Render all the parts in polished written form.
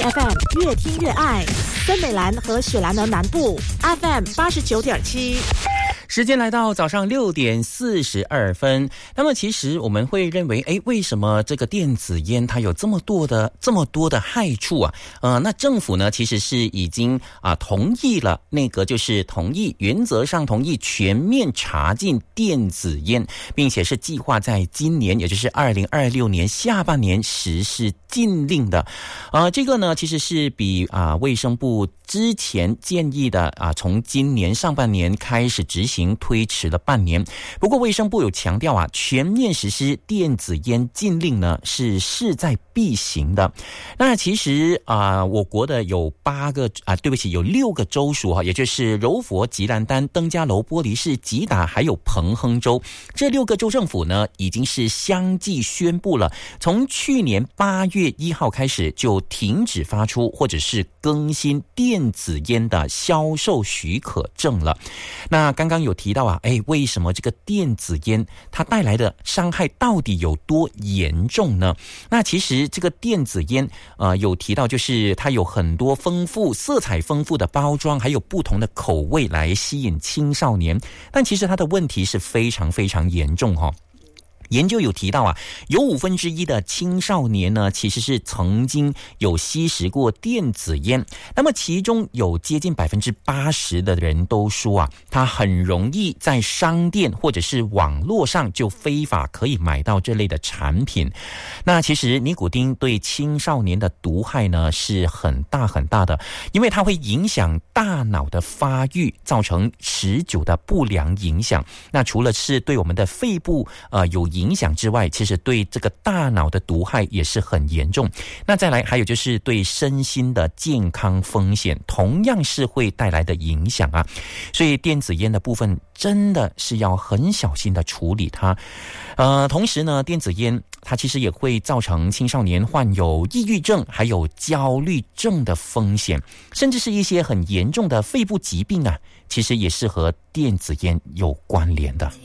FM 越听越爱，森美兰和雪兰莪南部 FM 89.7。 时间来到早上6点42分。那么其实我们会认为，为什么这个电子烟它有这么多的害处啊？那政府呢其实是已经同意了，内阁就是原则上同意全面查禁电子烟，并且是计划在今年，也就是2026年下半年实施禁令的。这个呢其实是比卫生部之前建议的从今年上半年开始执行推迟了半年。不过卫生部有强调全面实施电子烟禁令呢是势在必行的。那其实我国的有有6个州属也就是柔佛、吉兰丹、登嘉楼、玻璃市、吉打还有彭亨州，这6个州政府呢已经是相继宣布了，从去年8月1号开始就停止发出或者是更新电子烟的销售许可证了。那刚刚有提到为什么这个电子烟它带来的伤害到底有多严重呢？那其实这个电子烟有提到，就是它有很多色彩丰富的包装，还有不同的口味来吸引青少年，但其实它的问题是非常非常严重研究有提到有1/5的青少年呢其实是曾经有吸食过电子烟，那么其中有接近80%的人都说他很容易在商店或者是网络上就非法可以买到这类的产品。那其实尼古丁对青少年的毒害呢是很大很大的，因为它会影响大脑的发育，造成持久的不良影响。那除了是对我们的肺部有影响之外，其实对这个大脑的毒害也是很严重。那再来还有就是对身心的健康风险同样是会带来的影响所以电子烟的部分真的是要很小心的处理它。同时呢，电子烟它其实也会造成青少年患有抑郁症还有焦虑症的风险，甚至是一些很严重的肺部疾病其实也是和电子烟有关联的。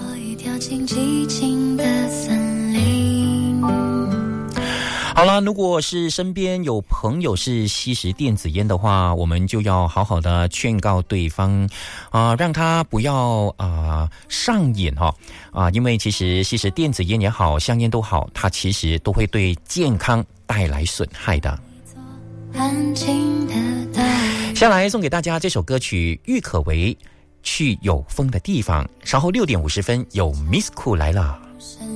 好了，如果是身边有朋友是吸食电子烟的话，我们就要好好的劝告对方让他不要上瘾因为其实吸食电子烟也好，香烟都好，它其实都会对健康带来损害的。下来送给大家这首歌曲郁可唯《去有风的地方》，稍后6点50分有 Miss Cool 来了。